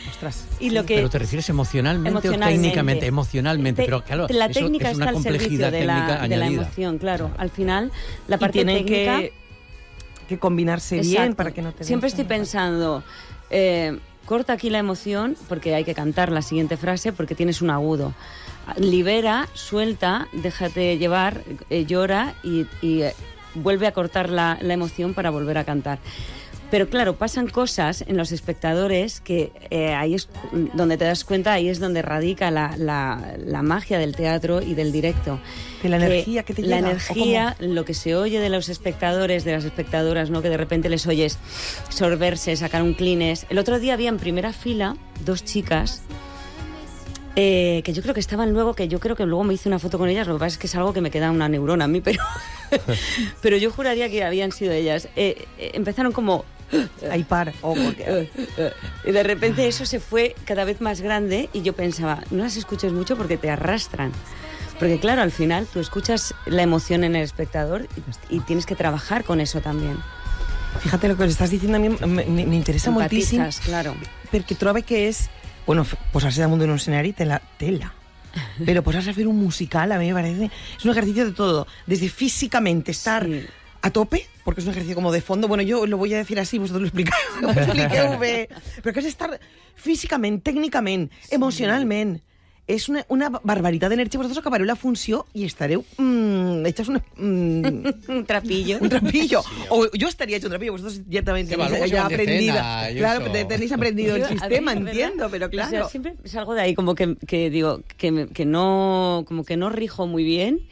Ostras. Y lo que, ¿Pero te refieres emocionalmente o técnicamente? Emocionalmente, pero claro, la eso técnica es una está al servicio complejidad de la añadida. emoción, claro. Al final, la parte tienen técnica... que combinarse Exacto. bien para que no te... Siempre estoy pensando... corta aquí la emoción porque hay que cantar la siguiente frase porque tienes un agudo. Libera, suelta, déjate llevar, llora y vuelve a cortar la emoción para volver a cantar. Pero claro, pasan cosas en los espectadores que ahí es donde te das cuenta, ahí es donde radica la magia del teatro y del directo. De la energía que te llega. La energía, lo que se oye de los espectadores, de las espectadoras, ¿no? Que de repente les oyes sorberse, sacar un Kleenex. El otro día había en primera fila 2 chicas que yo creo que estaban luego, que yo creo que luego me hice una foto con ellas, lo que pasa es que es algo que me queda una neurona a mí, pero yo juraría que habían sido ellas. Empezaron como... Ahí par. Y de repente eso se fue cada vez más grande y yo pensaba, no las escuches mucho porque te arrastran. Porque claro, al final tú escuchas la emoción en el espectador y tienes que trabajar con eso también. Fíjate, lo que estàs dient a mi m'interessa moltíssim, claro. perquè trobo que és, bueno, posar-se damunt d'un escenari tela, pero posarse a hacer un musical a mí me parece, es un ejercicio de todo, desde físicamente estar a tope, porque es un ejercicio como de fondo, bueno, yo lo voy a decir así, vosotros lo expliqueu bé, però que és estar físicament, tècnicament, emocionalment. És una barbaritat d'energia. Vosaltres acabareu la funció i estareu hechas un trapillo. Un trapillo. Sí, o yo estaría hecho un trapillo. Vosotros ya también tenéis ya aprendido. Claro, tenéis aprendido el sistema, entiendo, pero claro. O sea, siempre salgo de ahí como que digo que no, como que no rijo muy bien.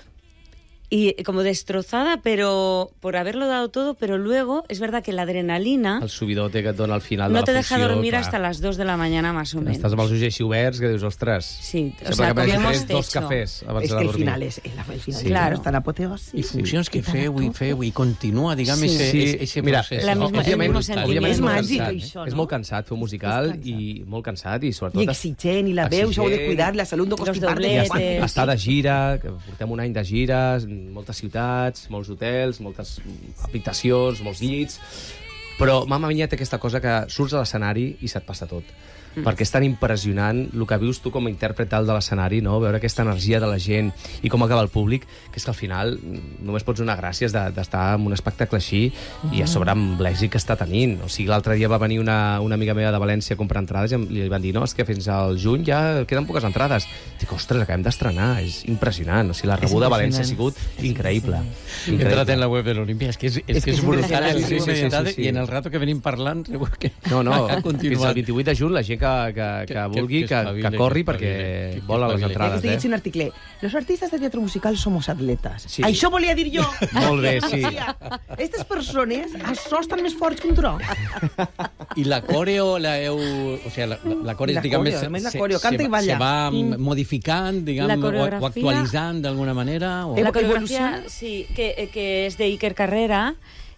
Y como destrozada, pero por haberlo dado todo, pero luego es verdad que la adrenalina... El subidote que et dona al final de la no te funció, deja dormir clar. hasta las 2 de la mañana, más o menos. Estàs amb els ulls així oberts, que dius, ostres... Sí, o Sempre sea, que com hemos pres 2 hecho. cafès abans És de que el dormir. final és el final, Sí, claro. està en apoteosi. I funcions que feu i continua, diguem, ese Mira, procés. òbviament És és molt màgic, cansat, això, no? És molt cansat fer un musical i molt cansat i sobretot... I exigent, i la veu, s'heu de cuidar, la salut no costi part de Estar de gira, que portem un any de gires, moltes ciutats, molts hotels, moltes habitacions, molts llits, però Mamma Mia té aquesta cosa que surts a l'escenari i se't passa tot. Perquè és tan impressionant el que vius tu com a intèrpret alt de l'escenari, no? Veure aquesta energia de la gent i com acaba el públic, que és que al final només pots donar gràcies d'estar en un espectacle així i a sobre amb l'èxit que està tenint. O sigui, l'altre dia va venir una amiga meva de València a comprar entrades i li van dir, no, és que fins al juny ja queden poques entrades. Dic, ostres, acabem d'estrenar, és impressionant. O sigui, la rebuda a València ha sigut increïble. Entra't en la web de l'Olimpia, és que és brutal el ritme de dades i en el rato que venim parlant segur que no, ha continuat. fins al 28 de juny la gent que vulgui, que corri perquè volen les entrades. Estic llegint un article. Los artistas de teatro musical somos atletas. Sí. Això volia dir jo. Molt bé, sí. Aquestes persones, això estan més forts que un tro. I la coreo, o sea, la coreo, diguem, canta i balla. se va modificant, diguem, o actualitzant d'alguna manera. O... La coreografía, sí, que es de Iker Carrera,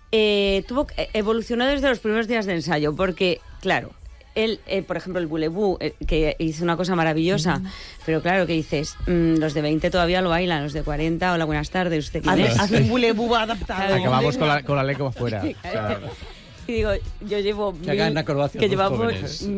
evolucionó desde los primeros días de ensayo, porque, claro, él, por ejemplo, el Boulevou, que hizo una cosa maravillosa, pero claro, que dices, los de 20 todavía lo bailan, los de 40, hola, buenas tardes, ¿usted quién es? Haz un Boulevou adaptado. Acabamos con la lengua afuera. Y digo, yo llevo que llevamos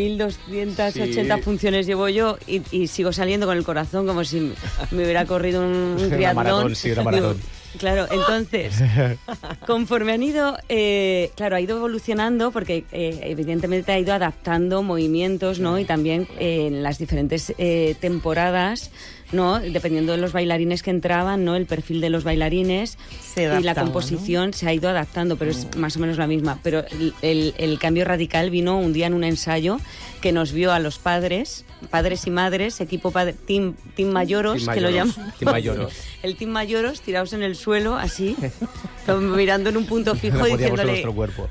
1.280 funciones llevo yo y sigo saliendo con el corazón como si me hubiera corrido un triatlón. Una maratón, sí, una maratón. Digo, claro, entonces, conforme han ido, claro, ha ido evolucionando porque evidentemente ha ido adaptando movimientos, ¿no? Y también en las diferentes temporadas, ¿no? Dependiendo de los bailarines que entraban, ¿no? El perfil de los bailarines y la composición, ¿no? Se ha ido adaptando, pero es más o menos la misma. Pero el cambio radical vino un día en un ensayo que nos vio a los padres y madres, equipo team Mayoros, que lo llaman. Team Mayoros. El Team Mayoros tirados en el suelo, así, mirando en un punto fijo y diciéndole,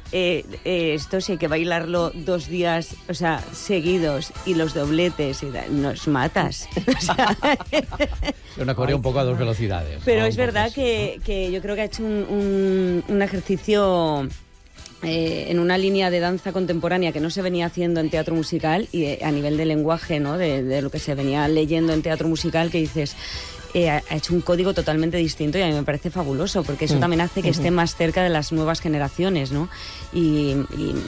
esto sí hay que bailarlo 2 días, o sea, seguidos, y los dobletes, y nos matas. O sea, una coreo un poco a 2 velocidades. Pero es verdad que yo creo que ha hecho un ejercicio en una línea de danza contemporánea que no se venía haciendo en teatro musical y a nivel de lenguaje, ¿no? De lo que se venía leyendo en teatro musical, que dices, ha hecho un código totalmente distinto y a mí me parece fabuloso porque eso también hace que esté más cerca de las nuevas generaciones, ¿no? Y